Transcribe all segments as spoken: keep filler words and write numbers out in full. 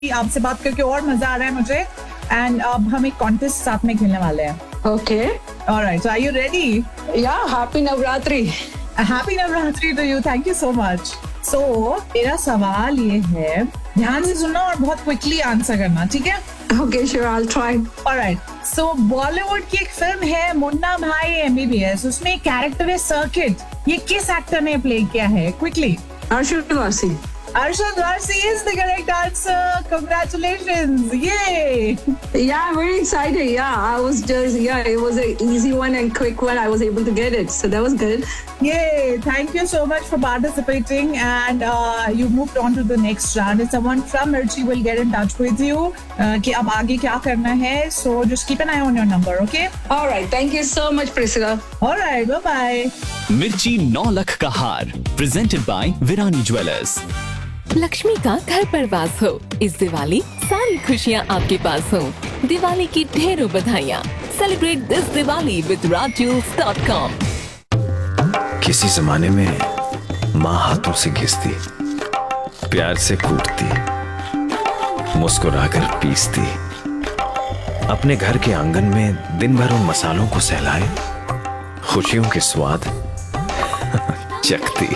आपसे बात करके और मजा आ रहा है मुझे एंड अब हम एक कॉन्टेस्ट साथ में खेलने वाले हैं. Okay. Alright, so are you ready? Yeah, happy Navratri. Happy Navratri to you. Thank you so much. So, मेरा सवाल ये है, ध्यान से सुनना और बहुत क्विकली आंसर करना, ठीक है? Okay, sure, I'll try. Alright. So, Bollywood की एक फिल्म है मुन्ना भाई एम बी बी एस. उसमें एक कैरेक्टर है सर्किट. ये किस एक्टर ने प्ले किया है? Quickly. Arshad Varsi. Arshad Varsi is the correct answer. Congratulations. Yay. Yeah, I'm very excited. Yeah, I was just, yeah, it was an easy one and quick one. I was able to get it. So that was good. Yay. Thank you so much for participating. And uh, you moved on to the next round. And someone from Mirchi will get in touch with you. Uh, कि अब आगे क्या करना है. So just keep an eye on your number, okay? All right. Thank you so much, Priscilla. All right. Bye-bye. मिर्ची नौ लख का हार. Presented by Virani Jewellers. Lakshmi का घर परवास हो इस दिवाली सारी खुशियाँ आपके पास हो. दिवाली की ढेरों बधाइयाँ. Celebrate this Diwali with Raj jewels dot com. किसी जमाने में माँ हाथों से घिसती, प्यार से कूटती, मुस्कुराकर पीसती, अपने घर के आंगन में दिन भर उन मसालों को सहलाए, खुशियों के स्वाद चखती.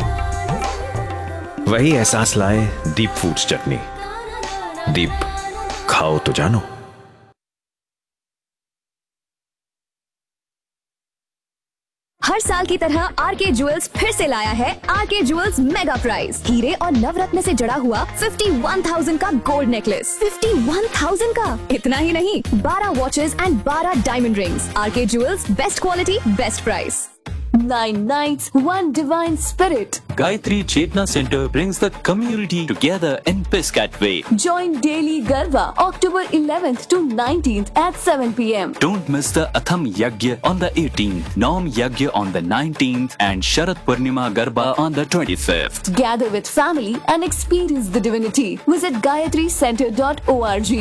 वही एहसास लाए दीप फूड्स चटनी. दीप, खाओ तो जानो. हर साल की तरह आर के ज्वेल्स फिर से लाया है आर के ज्वेल्स मेगा प्राइज. हीरे और नवरत्न से जड़ा हुआ इक्यावन हज़ार का गोल्ड नेकलेस. इक्यावन हज़ार का. इतना ही नहीं, बारह वॉचेस एंड बारह डायमंड रिंग्स. आर के jewels, best quality, best price. Nine nights, one divine spirit. Gayatri Chetna Center brings the community together in Piscataway. Join daily Garba, October eleventh to nineteenth at seven p m. Don't miss the Atham Yagya on the eighteenth, Nom Yagya on the nineteenth, and Sharat Purnima Garba on the twenty-fifth. Gather with family and experience the divinity. Visit gayatri center dot org.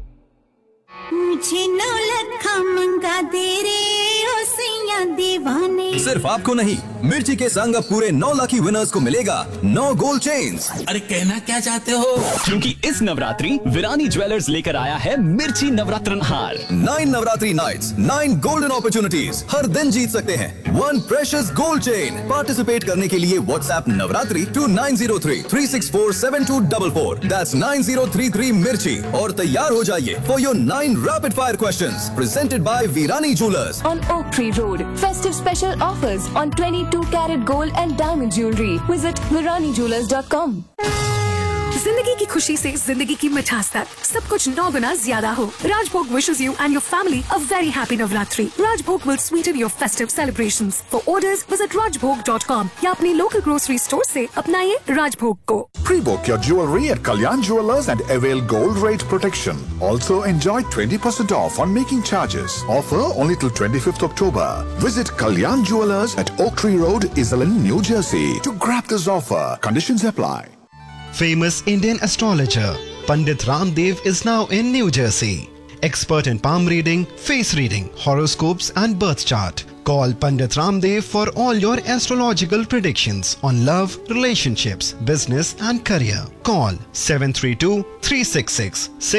मुझे नौ लखा मंगा दे रे ओ सैया दीवाने. सिर्फ आपको नहीं, मिर्ची के संग अब पूरे नौ लाखी विनर्स को मिलेगा नौ गोल्ड चेन्स. अरे कहना क्या चाहते हो? क्योंकि इस नवरात्रि विरानी ज्वेलर्स लेकर आया है मिर्ची नवरात्रन हार. Nine Navratri nights, nine golden opportunities. हर दिन जीत सकते हैं one precious gold chain. Participate करने के लिए WhatsApp Navratri to nine zero three three six four seven to double four. That's nine zero three three मिर्ची और तैयार हो जाइए for your nine rapid fire questions presented by Virani Jewellers on Oak Tree Road. Festive special offers on twenty-two carat gold and diamond jewelry. Visit virani jewellers dot com. जिंदगी की खुशी से जिंदगी की मिठास तक सब कुछ नौ गुना ज्यादा हो. Rajbhog wishes you and your family a very happy Navratri. Rajbhog will sweeten your festive celebrations. For orders, visit rajbhog dot com या अपनी local grocery store से अपनाइए Rajbhog को. Pre-book your jewelry at Kalyan Jewellers and avail gold rate protection. Also enjoy twenty percent off on making charges. Offer only till twenty-fifth October. Visit Kalyan Jewellers at Oak Tree Road, Iselin, New Jersey to grab this offer. Conditions apply. Famous Indian astrologer Pandit Ramdev is now in New Jersey. Expert in palm reading, face reading, horoscopes and birth chart. Call Pandit Ramdev for all your astrological predictions on love, relationships, business and career. Call seven three two, three six six, six